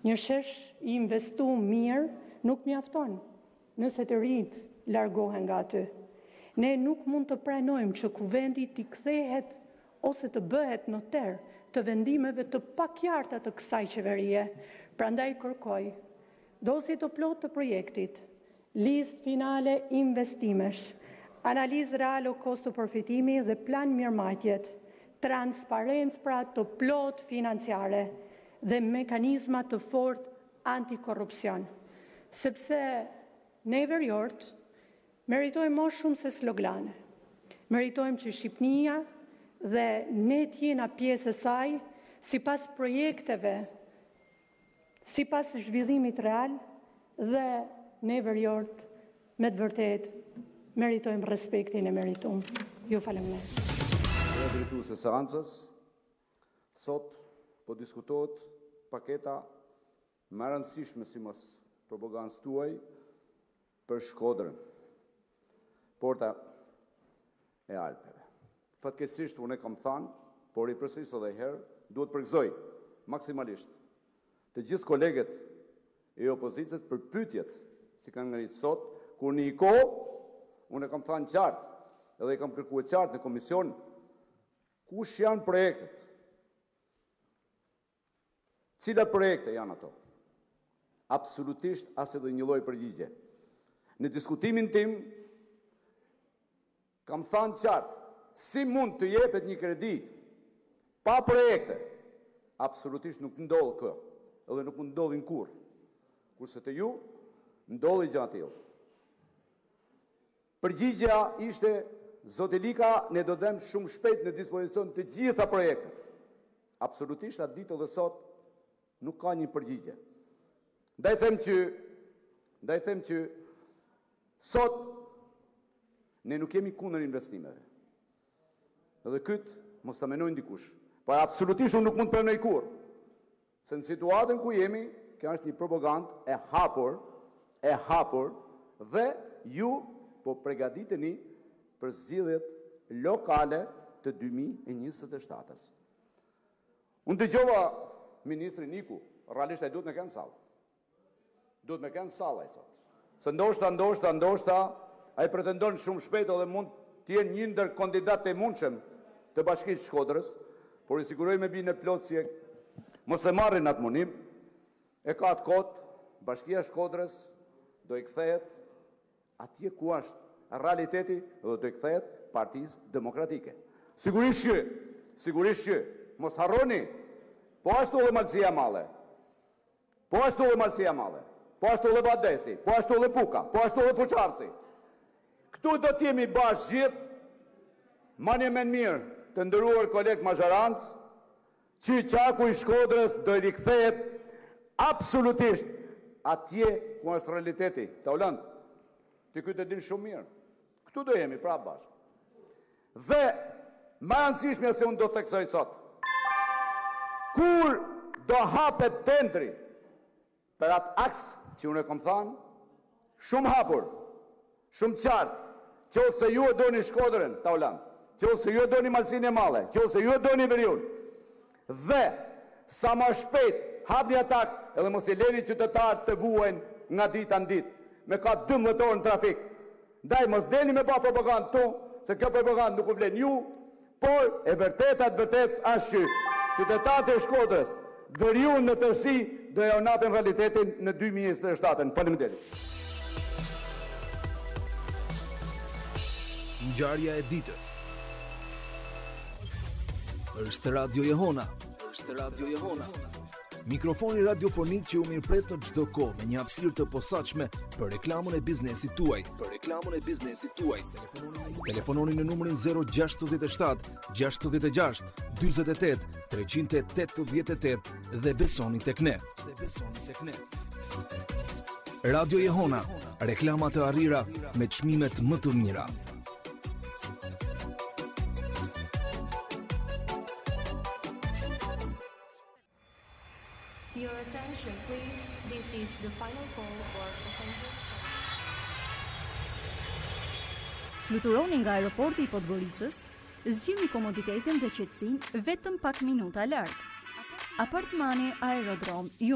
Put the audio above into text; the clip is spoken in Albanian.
Një shesh I investuar mirë nuk mjafton nëse të rinjt largohen nga aty. Ne nuk mund të pranojmë që kuvendi t'i kthehet ose të bëhet noter të vendimeve të pakjarta të kësaj qeverie. Prandaj kërkoj dosje të plotë të projektit, listë finale investimesh, analizë reale o kosto përfitimi dhe plan mirëmbajtjet, transparencë pra të plotë financiare dhe mekanizma të fortë antikorrupsion. Sepse ne veriort meritojmë më shumë se slogane. Meritojmë që Shqipnia dhe ne t'jena pjesë e saj sipas projekteve, sipas zhvillimit real dhe ne veriort me të vërtet meritojmë respektin e meritum. Ju faleminderit. Drejtuese seancës, sot po diskutohet paketa më e rëndësishme si mos propagandës tuaj për Shkodrën, porta e Alpeve. Fatkeqësisht unë kam thënë, por I përsëris edhe herë, duhet përgëzoj maksimalisht të gjithë kolegët e opozicës për pyetjet si kanë ngritur sot, kur në një kohë unë kam thënë qartë, edhe I kam kërkuar qartë në komision, kush janë projektet? Cilat projekte janë ato? Absolutisht as edhe një lloj përgjigje. Në diskutimin tim kam thënë qartë, si mund të jepet një kredi pa projekte? Absolutisht nuk ndodh kë, edhe nuk ndodhin kurrë. Kurse të ju ndodhi gjë tillë. Përgjigjja ishte Zoti Lika, ne do dhem shumë shpejt në dispozicion të gjitha projektet. Absolutisht atë ditë dhe sot nuk ka një përgjigje. Ndaj them që sot ne nuk jemi kundër investimeve. Edhe këtë mos ta menojnë dikush. Por absolutisht unë nuk mund të pranoj kurrë. Se në situatën ku jemi, kjo është një propagandë e hapur dhe ju po përgatiteni për zgjedhjet lokale të 2027-s. Unë dëgjova ministrin Niku, realisht ai duhet me kënë salë. Duhet me kënë salë ai sot. Se ndoshta ai pretendon shumë shpejt edhe mund të jenë një ndër kandidatët e mundshëm të Bashkisë Shkodrës, por I siguroj me binë plot si mos e marrin atë munim, e ka atë kot, Bashkia Shkodrës do I kthehet atje ku është realiteti dhe do I kthehet Partisë Demokratike. Sigurisht që, mos harroni, po ashtu edhe Malësia Male, po ashtu edhe Vadesi, po ashtu edhe Puka, po ashtu edhe Fuçarsi. Këtu do t'jemi bashkë gjithë, manje me mirë të ndëruar kolegë Mazharans, që qaku I Shkodrës do I rikthehet absolutisht atje ku është realiteti. Taulant, ti këtë e din shumë mirë. Këtu do jemi prapë bashkë. Dhe më rëndësishmja se unë do theksoj sot. Kur do hapet tendri për atë aks që unë e kom thanë, shumë hapur, shumë qartë, qoftë se ju e doni Shkodrën, Taulant, qoftë se ju e doni Malësinë e Madhe, qoftë se ju e doni Veriun, dhe sa më shpejt hapni atë aks, edhe mos I leni qytetarët të vuajnë nga dita në ditë, me ka 12 orë në trafik. Ndaj mos deni me ba propagandë tu, se kjo propagandë nuk u vlen ju, por e vërtetës është që qytetarët e Shkodrës, Veriun në tërësi, do ja unapin realitetin në 2027. Faleminderit. Ngjarja e ditës. Është Radio Jehona. Mikrofoni radiofonik që u mirëpret në çdo kohë me një hapësirë të posaçme për reklamën e biznesit tuaj. Telefononi në numrin 067 66 48 388 dhe besoni tek ne. Radio Jehona, reklama të arrira me çmimet më të mira. Your attention, please. This is the final call for passenger service. Fluturoni nga aeroporti I Podgoricës, zgjidhni komoditetin dhe qetësinë vetëm pak minuta larg. Apartmani Aerodrom